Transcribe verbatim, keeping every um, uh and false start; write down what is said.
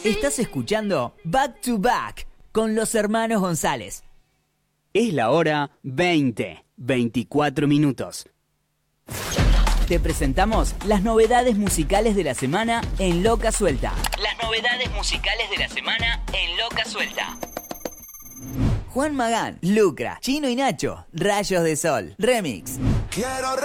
Estás escuchando Back to Back con los hermanos González. Es la hora veinte, veinticuatro minutos. Te presentamos las novedades musicales de la semana en Loca Suelta. Las novedades musicales de la semana en Loca Suelta. Juan Magán, Lucra, Chino y Nacho, Rayos de Sol, Remix. Quiero